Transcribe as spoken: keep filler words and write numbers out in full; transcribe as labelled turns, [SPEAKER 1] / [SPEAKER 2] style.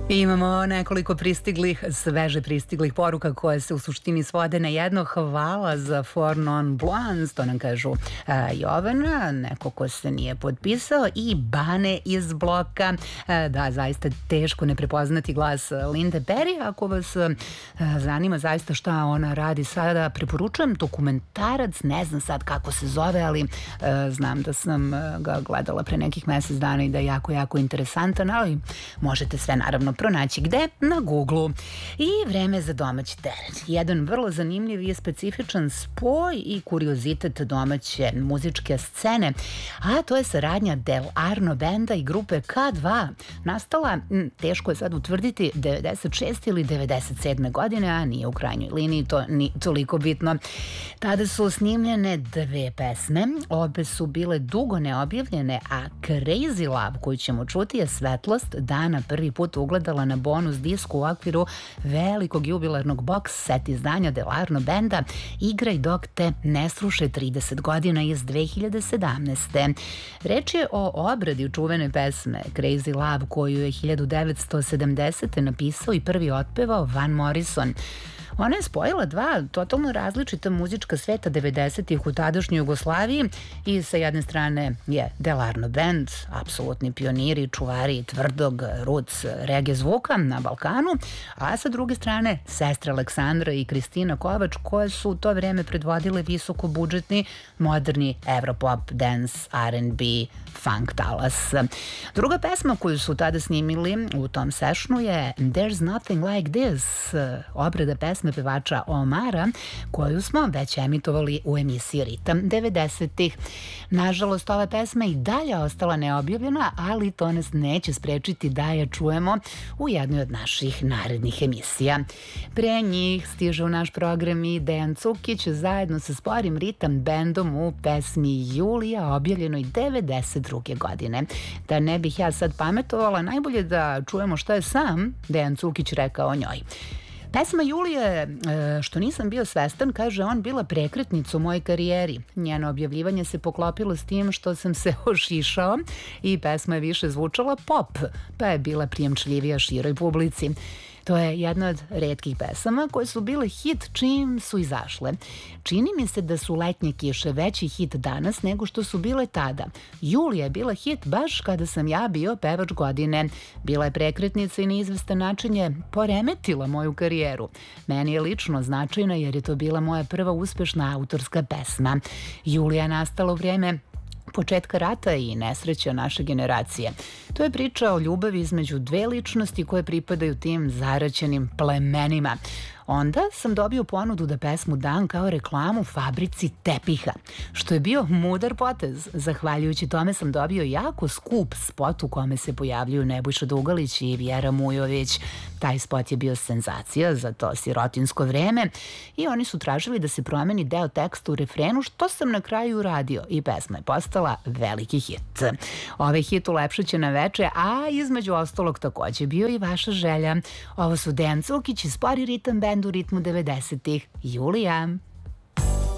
[SPEAKER 1] Imamo nekoliko pristiglih, sveže pristiglih poruka koje se u suštini svode na jedno. Hvala za For Non Blondes, to nam kažu uh, Jovana, neko ko se nije potpisao, i Bane iz bloka. Uh, da, zaista teško ne prepoznati glas Linde Perry. Ako vas uh, zanima zaista šta ona radi sada, preporučujem dokumentarac, ne znam sad kako se zove, ali uh, znam da sam uh, ga gledala pre nekih mesec dana i da je jako, jako interesantan, ali možete sve naravno pronaći gde? Na Googlu. I vreme za domaći teren. Jedan vrlo zanimljiv i specifičan spoj i kuriozitet domaće muzičke scene, a to je saradnja Del Arno benda i grupe K dva. Nastala, teško je sad utvrditi, devedeset šeste ili devedeset sedme godine, a nije u krajnjoj liniji, to ni toliko bitno. Tada su snimljene dve pesme, obe su bile dugo neobjavljene, a Crazy Love, koju ćemo čuti, je Svetlost dana prvi put ugledala na bonus disku u okviru velikog jubilarnog box set izdanja Del Arno benda Igraj dok te ne sruše trideset godina iz dve hiljade sedamnaeste. Reč je o obradi čuvene pesme Crazy Love, koju je hiljadu devetsto sedamdesete napisao i prvi otpevao Van Morrison. Ona je spojila dva totalno različita muzička sveta devedesetih u tadašnjoj Jugoslaviji i sa jedne strane je Del Arno band, apsolutni pioniri, čuvari tvrdog roots reggae zvuka na Balkanu, a sa druge strane sestre Aleksandra i Kristina Kovač, koje su u to vreme predvodile visoko budžetni, moderni Evropop, dance, R and B, funk talas. Druga pesma koju su tada snimili u tom sessionu je There's Nothing Like This, obrada pesme pevača Omara, koju smo već emitovali u emisiji Ritam devedesetih. Nažalost, ova pesma i dalje ostala neobjavljena, ali to nas neće sprečiti da je čujemo u jednoj od naših narednih emisija. Pre njih stiže u naš program i Dejan Cukić zajedno sa Sporim Ritam bendom u pesmi Julija, objavljenoj devedeset druge godine. Da ne bih ja sad pametovala, najbolje da čujemo šta je sam Dejan Cukić rekao o njoj. Pesma Julije, što nisam bio svestan, kaže on, bila prekretnica u mojoj karijeri. Njeno objavljivanje se poklopilo s tim što sam se ošišao i pesma je više zvučala pop, pa je bila prijemčljivija široj publici. To je jedna od retkih pesama koje su bile hit čim su izašle. Čini mi se da su Letnje kiše veći hit danas nego što su bile tada. Julija je bila hit baš kada sam ja bio pevač godine. Bila je prekretnica i na izvestan način je poremetila moju karijeru. Meni je lično značajna jer je to bila moja prva uspešna autorska pesma. Julija je nastala u vrijeme početka rata i nesreća naše generacije. To je priča o ljubavi između dve ličnosti koje pripadaju tim zaraćenim plemenima. Onda sam dobio ponudu da pesmu dam kao reklamu fabrici tepiha, što je bio mudar potez. Zahvaljujući tome sam dobio jako skup spot u kome se pojavljuju Nebojša Dugalić i Vjera Mujović. Taj spot je bio senzacija za to sirotinsko vreme i oni su tražili da se promeni deo teksta u refrenu, što sam na kraju uradio i pesma je postala veliki hit. Ovaj hit ulepšat će na veče, a između ostalog takođe bio i vaša želja. Ovo su Dejan Cukić i Spori Ritam band u ritmu devedesetih. Julija.